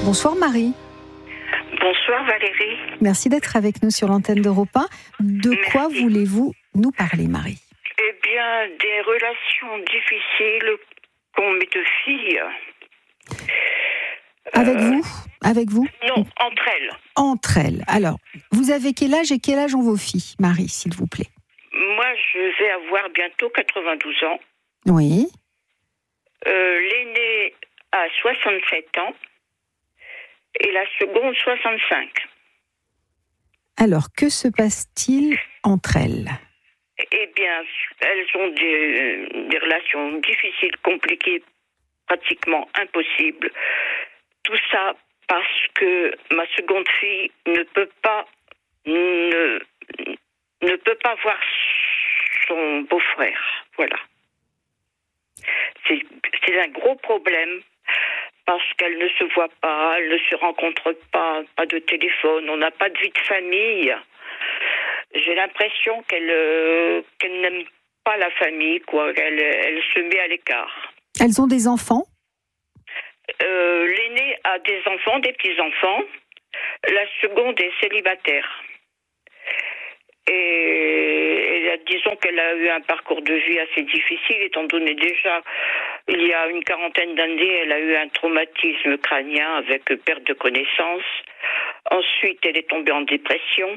Bonsoir Marie. Bonsoir Valérie. Merci d'être avec nous sur l'antenne d'Europe 1. De Merci. quoi voulez-vous nous parler, Marie ? Eh bien, des relations difficiles qu'ont mes deux filles. Avec vous ? Non, entre elles. Entre elles. Alors, vous avez quel âge et quel âge ont vos filles, Marie, s'il vous plaît ? Moi, je vais avoir bientôt 92 ans. Oui. L'aînée a 67 ans et la seconde 65. Alors, que se passe-t-il entre elles ? Eh bien, elles ont des relations difficiles, compliquées, pratiquement impossibles. Tout ça parce que ma seconde fille ne peut pas voir son beau-frère. Voilà. C'est un gros problème parce qu'elle ne se voit pas, elle ne se rencontre pas, pas de téléphone, on n'a pas de vie de famille. J'ai l'impression qu'elle n'aime pas la famille, quoi. Elle se met à l'écart. Elles ont des enfants ? L'aînée a des enfants, des petits-enfants. La seconde est célibataire. Et disons qu'elle a eu un parcours de vie assez difficile, étant donné déjà, il y a une quarantaine d'années, elle a eu un traumatisme crânien avec perte de connaissance. Ensuite, elle est tombée en dépression.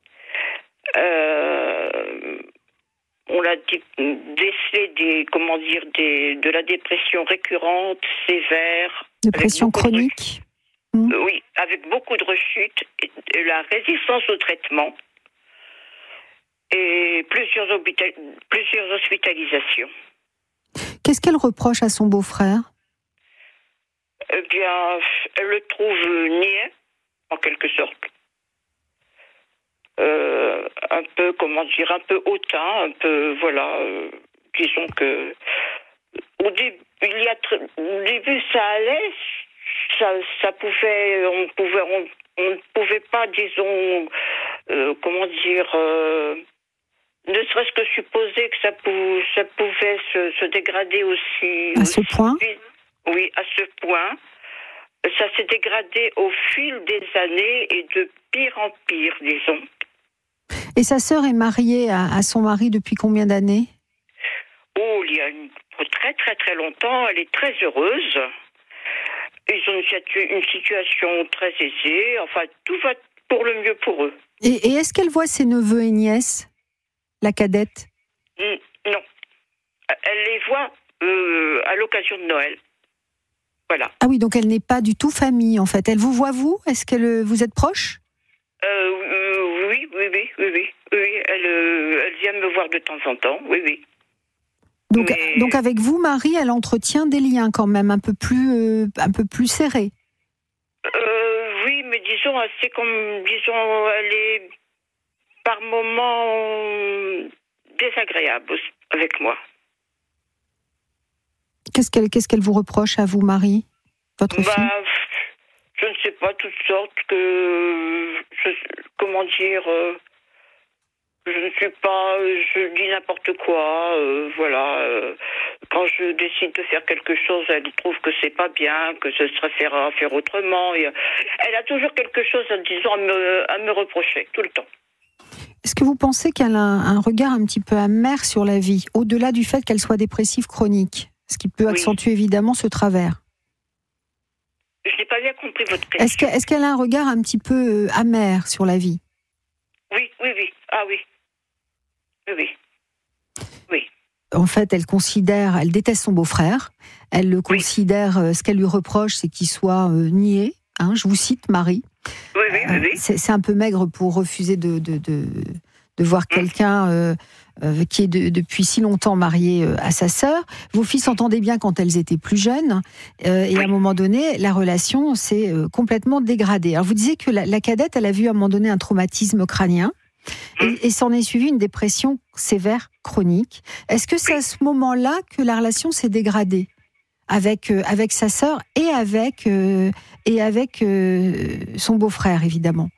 On l'a décelé de la dépression récurrente, sévère. Dépression chronique ? Oui, avec beaucoup de rechutes, et la résistance au traitement et plusieurs hospitalisations. Qu'est-ce qu'elle reproche à son beau-frère ? Eh bien, elle le trouve niais, en quelque sorte. Un peu hautain, un peu, voilà. Disons que au début, ça allait, ça pouvait, on ne pouvait pas, disons, ne serait-ce que supposer que ça pouvait se dégrader aussi. À ce point ? Oui, à ce point. Ça s'est dégradé au fil des années et de pire en pire, disons. Et sa sœur est mariée à son mari depuis combien d'années ? Oh, il y a très très très longtemps. Elle est très heureuse. Ils ont une situation très aisée. Enfin, tout va pour le mieux pour eux. Et est-ce qu'elle voit ses neveux et nièces, la cadette ? Non. Elle les voit à l'occasion de Noël. Voilà. Ah oui, donc elle n'est pas du tout famille, en fait. Elle vous voit, vous ? Est-ce que vous êtes proches ? Oui. Elle vient me voir de temps en temps, oui. Donc avec vous, Marie, elle entretient des liens quand même un peu plus serrés. Oui, mais disons, elle est par moments désagréable avec moi. Qu'est-ce qu'elle vous reproche à vous, Marie, votre fille ? Je ne sais pas, toutes sortes je dis n'importe quoi, voilà. Quand je décide de faire quelque chose, elle trouve que c'est pas bien, que ce serait à faire autrement. Elle a toujours quelque chose, disons, à me reprocher, tout le temps. Est-ce que vous pensez qu'elle a un regard un petit peu amer sur la vie, au-delà du fait qu'elle soit dépressive chronique, ce qui peut accentuer évidemment ce travers ? Je n'ai pas bien compris votre question. Est-ce qu'elle a un regard un petit peu amer sur la vie ? Oui. Ah oui. Oui. En fait, elle déteste son beau-frère. Elle le considère, ce qu'elle lui reproche, c'est qu'il soit niais. Je vous cite, Marie. Oui. C'est un peu maigre pour refuser de voir quelqu'un qui est depuis si longtemps marié à sa sœur. Vos filles s'entendaient bien quand elles étaient plus jeunes. Et à un moment donné, la relation s'est complètement dégradée. Alors vous disiez que la cadette, elle a vu à un moment donné un traumatisme crânien. Et s'en est suivi une dépression sévère, chronique. Est-ce que c'est à ce moment-là que la relation s'est dégradée avec sa sœur et avec son beau-frère, évidemment?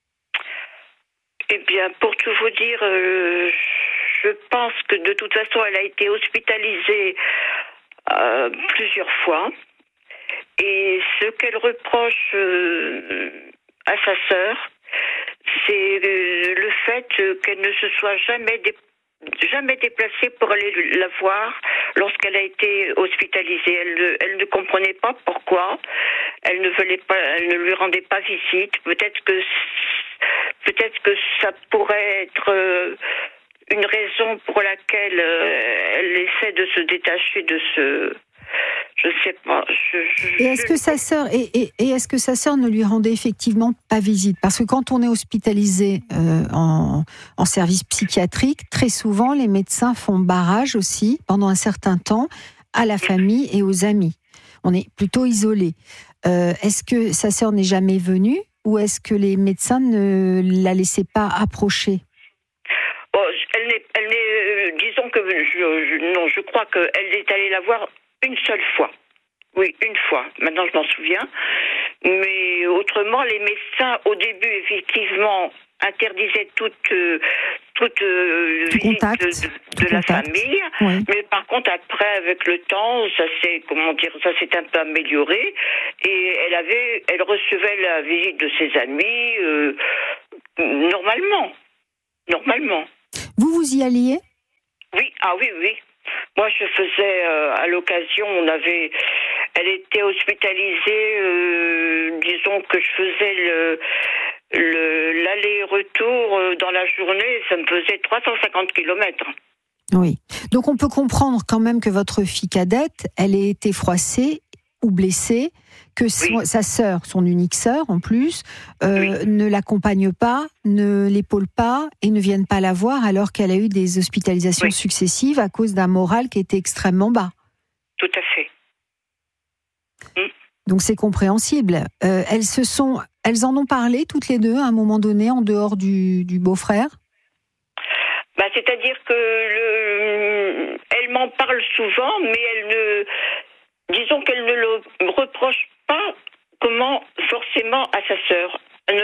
Eh bien, pour tout vous dire, je pense que de toute façon, elle a été hospitalisée plusieurs fois. Et ce qu'elle reproche à sa sœur, c'est le fait qu'elle ne se soit jamais déplacée pour aller la voir lorsqu'elle a été hospitalisée. Elle ne comprenait pas pourquoi. Elle ne lui rendait pas visite. Peut-être que ça pourrait être une raison pour laquelle elle essaie de se détacher de ce... Je sais pas. Et est-ce que sa sœur est-ce que sa sœur ne lui rendait effectivement pas visite ? Parce que quand on est hospitalisé en service psychiatrique, très souvent les médecins font barrage aussi pendant un certain temps à la famille et aux amis. On est plutôt isolé. Est-ce que sa sœur n'est jamais venue ou est-ce que les médecins ne la laissaient pas approcher ? Disons que je crois qu'elle est allée la voir une seule fois. Oui, une fois. Maintenant, je m'en souviens. Mais autrement, les médecins, au début, effectivement, interdisaient toute visite de la famille. Oui. Mais par contre, après, avec le temps, ça s'est un peu amélioré. Et elle recevait la visite de ses amis normalement. Vous y alliez ? Oui, oui. Moi, je faisais à l'occasion, elle était hospitalisée, disons que je faisais l'aller-retour dans la journée, ça me faisait 350 km. Oui, donc on peut comprendre quand même que votre fille cadette, elle ait été froissée ou blessée, que sa sœur, son unique sœur en plus, ne l'accompagne pas, ne l'épaule pas et ne vienne pas la voir alors qu'elle a eu des hospitalisations successives à cause d'un moral qui était extrêmement bas. Tout à fait. Donc c'est compréhensible. Elles en ont parlé toutes les deux à un moment donné en dehors du beau-frère ? C'est-à-dire que elle m'en parle souvent, mais disons qu'elle ne le reproche pas forcément à sa sœur. Elle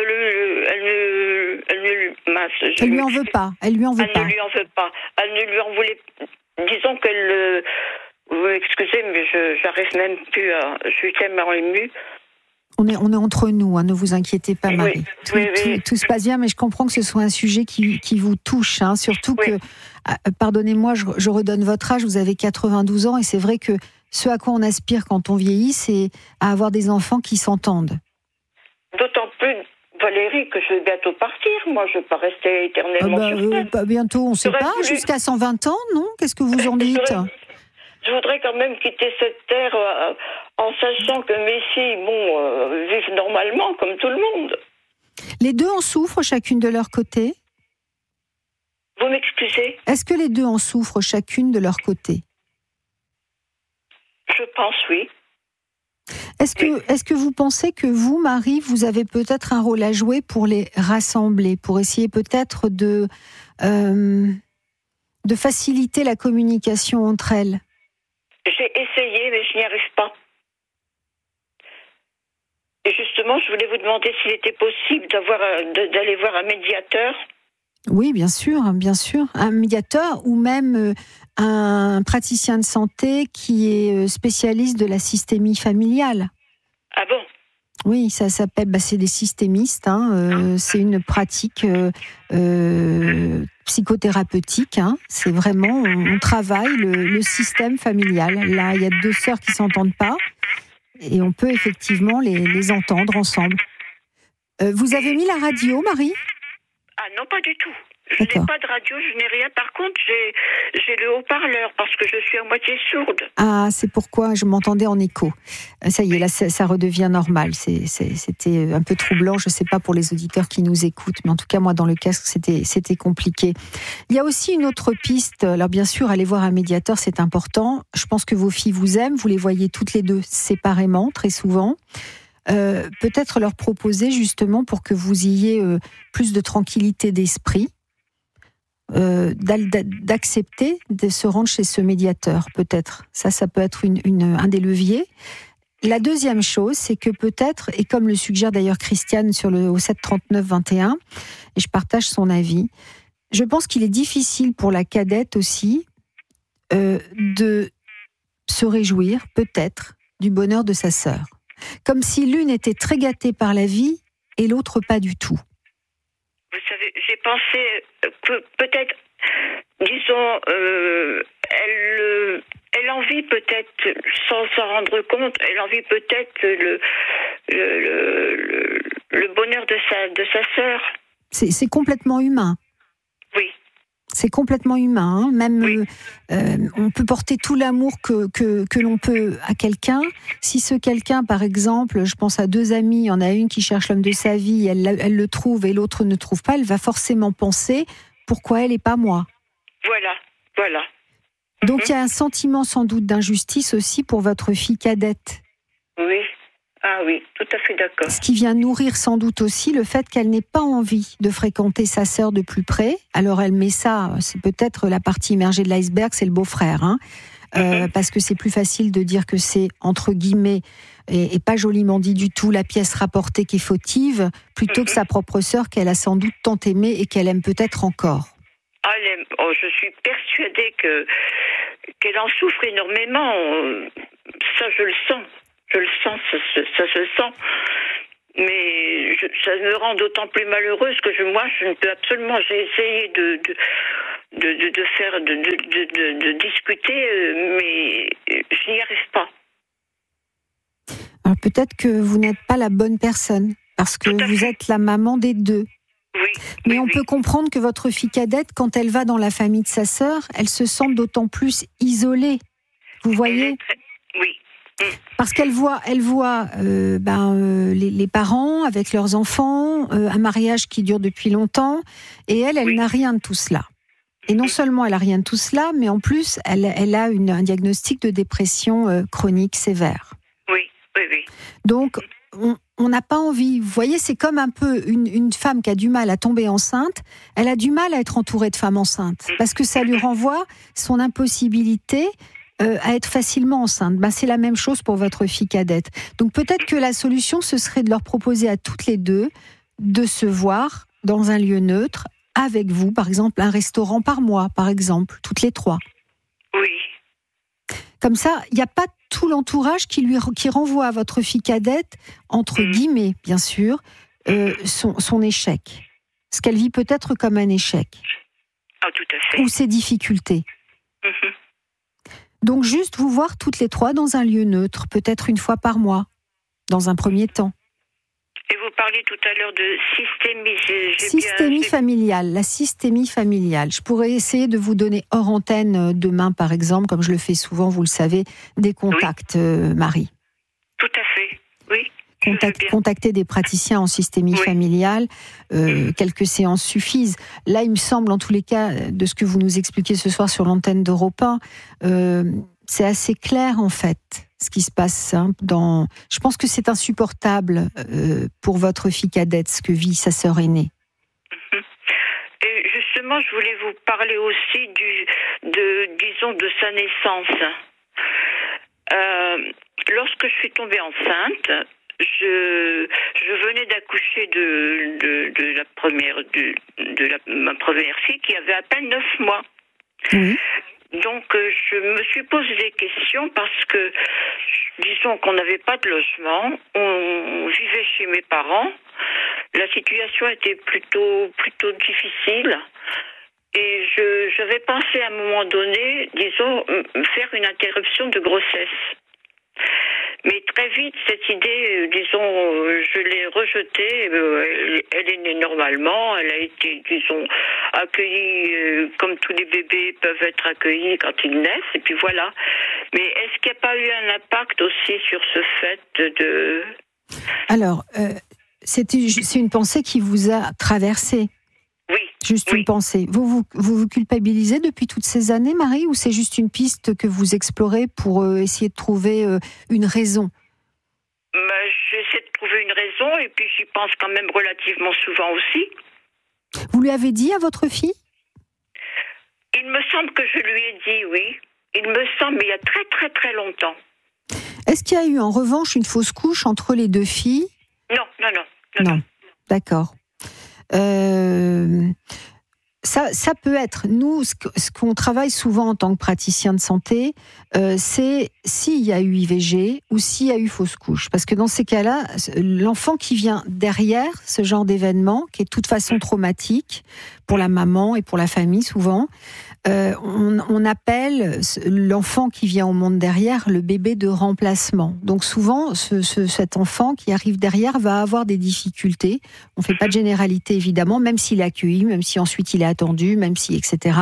ne lui en veut pas. Elle ne lui en veut pas. Elle ne lui en voulait. Disons qu'elle. Excusez, mais j'arrive même plus à. Je suis tellement émue. On est entre nous, ne vous inquiétez pas, Marie. Tout se passe bien, mais je comprends que ce soit un sujet qui vous touche, surtout que, pardonnez-moi, je redonne votre âge, vous avez 92 ans, et c'est vrai que ce à quoi on aspire quand on vieillit, c'est à avoir des enfants qui s'entendent. D'autant plus, Valérie, que je vais bientôt partir. Moi, je ne vais pas rester éternellement sur Terre. Bientôt, on ne sait pas, jusqu'à 120 ans, non ? Qu'est-ce que vous en dites ? Je voudrais quand même quitter cette terre en sachant que mes filles, vivent normalement, comme tout le monde. Les deux en souffrent, chacune de leur côté ? Vous m'excusez ? Est-ce que les deux en souffrent, chacune de leur côté ? Je pense, oui. Est-ce que vous pensez que vous, Marie, vous avez peut-être un rôle à jouer pour les rassembler, pour essayer peut-être de faciliter la communication entre elles ? J'ai essayé, mais je n'y arrive pas. Et justement, je voulais vous demander s'il était possible d'aller voir un médiateur. Oui, bien sûr. Un médiateur ou même un praticien de santé qui est spécialiste de la systémie familiale. Ah bon ? Oui, ça s'appelle, c'est des systémistes. C'est une pratique psychothérapeutique. C'est vraiment, on travaille le système familial. Là, il y a deux sœurs qui s'entendent pas et on peut effectivement les entendre ensemble. Vous avez mis la radio, Marie ? Ah non, pas du tout. Je n'ai pas de radio, je n'ai rien. Par contre, j'ai le haut-parleur parce que je suis à moitié sourde. Ah, c'est pourquoi je m'entendais en écho. Ça y est, là, ça redevient normal. C'était un peu troublant, je ne sais pas pour les auditeurs qui nous écoutent, mais en tout cas, moi, dans le casque, c'était compliqué. Il y a aussi une autre piste. Alors, bien sûr, aller voir un médiateur, c'est important. Je pense que vos filles vous aiment. Vous les voyez toutes les deux séparément, très souvent. Peut-être leur proposer, justement, pour que vous ayez plus de tranquillité d'esprit, d'accepter de se rendre chez ce médiateur, peut-être. Ça peut être un des leviers. La deuxième chose, c'est que peut-être, et comme le suggère d'ailleurs Christiane au 739-21, et je partage son avis, je pense qu'il est difficile pour la cadette aussi de se réjouir, peut-être, du bonheur de sa sœur. Comme si l'une était très gâtée par la vie et l'autre pas du tout. Vous savez, j'ai pensé que peut-être, disons, elle envie peut-être, sans s'en rendre compte, elle envie peut-être le bonheur de sa sœur. C'est complètement humain. Oui. C'est complètement humain. Hein. Même, oui. On peut porter tout l'amour que l'on peut à quelqu'un. Si ce quelqu'un, par exemple, je pense à 2 amies, il y en a une qui cherche l'homme de sa vie, elle le trouve et l'autre ne trouve pas, elle va forcément penser pourquoi elle et pas moi. Voilà. Donc il y a un sentiment sans doute d'injustice aussi pour votre fille cadette. Oui. Ah oui, tout à fait d'accord. Ce qui vient nourrir sans doute aussi le fait qu'elle n'ait pas envie de fréquenter sa sœur de plus près. Alors elle met ça, c'est peut-être la partie immergée de l'iceberg, c'est le beau-frère. Hein. Parce que c'est plus facile de dire que c'est, entre guillemets, et pas joliment dit du tout, la pièce rapportée qui est fautive, plutôt que sa propre sœur qu'elle a sans doute tant aimée et qu'elle aime peut-être encore. Je suis persuadée qu'elle en souffre énormément. Ça, je le sens. Ça se sent. Mais ça me rend d'autant plus malheureuse que moi, je ne peux absolument. J'ai essayé de discuter, mais je n'y arrive pas. Alors peut-être que vous n'êtes pas la bonne personne, parce que vous êtes la maman des 2. Oui. Mais on peut comprendre que votre fille cadette, quand elle va dans la famille de sa sœur, elle se sent d'autant plus isolée. Vous voyez ? Oui. Parce qu'elle voit les parents avec leurs enfants, un mariage qui dure depuis longtemps, et elle n'a rien de tout cela. Et non seulement elle n'a rien de tout cela, mais en plus, elle a un diagnostic de dépression chronique sévère. Oui. Donc, on n'a pas envie. Vous voyez, c'est comme un peu une femme qui a du mal à tomber enceinte. Elle a du mal à être entourée de femmes enceintes, parce que ça lui renvoie son impossibilité à être facilement enceinte. C'est la même chose pour votre fille cadette. Donc peut-être que la solution, ce serait de leur proposer à toutes les 2 de se voir dans un lieu neutre, avec vous, par exemple, un restaurant par mois, par exemple, toutes les 3. Oui. Comme ça, il n'y a pas tout l'entourage qui renvoie à votre fille cadette, entre guillemets, bien sûr, son échec. Ce qu'elle vit peut-être comme un échec. Ah, tout à fait. Ou ses difficultés. Donc juste vous voir toutes les 3 dans un lieu neutre, peut-être une fois par mois, dans un premier temps. Et vous parliez tout à l'heure de systémie familiale, la systémie familiale. Je pourrais essayer de vous donner hors antenne demain, par exemple, comme je le fais souvent, vous le savez, des contacts, Marie. Tout à fait, oui. Contacter des praticiens en systémie familiale, quelques séances suffisent. Là, il me semble, en tous les cas, de ce que vous nous expliquez ce soir sur l'antenne d'Europe 1, c'est assez clair, en fait, ce qui se passe. Je pense que c'est insupportable pour votre fille cadette, ce que vit sa sœur aînée. Et justement, je voulais vous parler aussi de sa naissance. Lorsque je suis tombée enceinte, je venais d'accoucher de ma première fille qui avait à peine 9 mois. Oui. Donc je me suis posé des questions parce que, disons qu'on n'avait pas de logement, on vivait chez mes parents, la situation était plutôt difficile. Et j'avais pensé à un moment donné, disons, faire une interruption de grossesse. Mais très vite, cette idée, disons, je l'ai rejetée. Elle est née normalement. Elle a été, disons, accueillie comme tous les bébés peuvent être accueillis quand ils naissent. Et puis voilà. Mais est-ce qu'il n'y a pas eu un impact aussi sur ce fait de... Alors, c'est une pensée qui vous a traversé. Oui. Juste une pensée. Vous culpabilisez depuis toutes ces années, Marie, ou c'est juste une piste que vous explorez pour essayer de trouver une raison ? J'essaie de trouver une raison et puis j'y pense quand même relativement souvent aussi. Vous lui avez dit à votre fille ? Il me semble que je lui ai dit, oui. Il me semble, mais il y a très très très longtemps. Est-ce qu'il y a eu en revanche une fausse couche entre les 2 filles ? Non. D'accord. Ça peut être. Nous, ce qu'on travaille souvent en tant que praticien de santé, c'est s'il y a eu IVG ou s'il y a eu fausse couche. Parce que dans ces cas-là, l'enfant qui vient derrière ce genre d'événement, qui est de toute façon traumatique pour la maman et pour la famille souvent, on appelle l'enfant qui vient au monde derrière le bébé de remplacement. Donc souvent, cet enfant qui arrive derrière va avoir des difficultés. On ne fait pas de généralité évidemment, même s'il est accueilli, même si ensuite il est attendu, même si etc.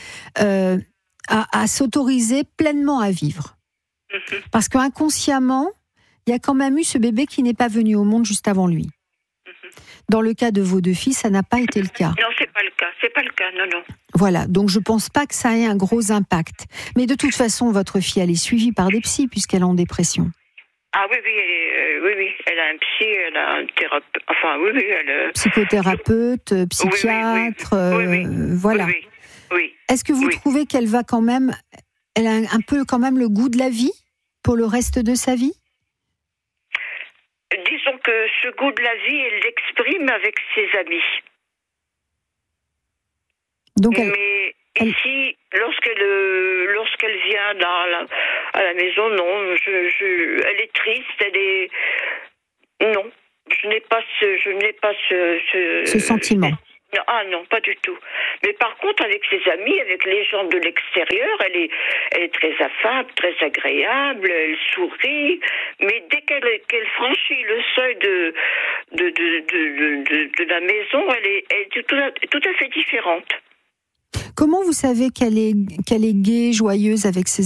À s'autoriser pleinement à vivre. Parce qu'inconsciemment, il y a quand même eu ce bébé qui n'est pas venu au monde juste avant lui. Dans le cas de vos deux filles, ça n'a pas été le cas. Non, c'est pas le cas, non. Voilà, donc je pense pas que ça ait un gros impact. Mais de toute façon, votre fille, elle est suivie par des psys puisqu'elle est en dépression. Ah oui, elle a un psy, elle a un thérapeute, enfin oui, elle... Psychothérapeute, psychiatre, voilà. Oui. Est-ce que vous trouvez qu'elle va quand même, elle a un peu quand même le goût de la vie pour le reste de sa vie ? Disons que ce goût de la vie, elle l'exprime avec ses amis. Donc mais ici, lorsqu'elle vient à la maison, non, elle est triste, non, je n'ai pas ce sentiment. Ah non, pas du tout. Mais par contre, avec ses amis, avec les gens de l'extérieur, elle est très affable, très agréable, elle sourit. Mais dès qu'elle franchit le seuil de la maison, elle est tout à fait différente. Comment vous savez qu'elle est gaie, joyeuse avec ses